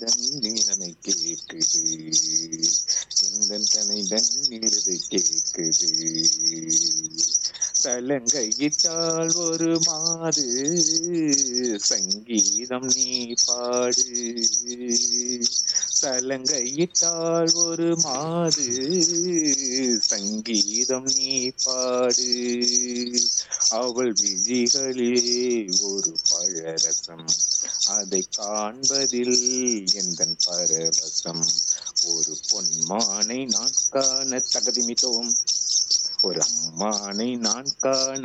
தன்னிலனை கேட்குது, எந்த கனை தன்னிலதை கேட்குது. சலங்கையிட்டால் ஒரு மாது சங்கீதம் நீ பாடு, சலங்கையிட்டால் ஒரு மாது சங்கீதம் நீ பாடு. அவள் விழிகளிலே ஒரு பழரசம், அதை காண்பதில் எந்தன் பரவசம். ஒரு பொன்மானை நான் காண தகதிமித்தோம், ஒரு அம்மானை நான் காண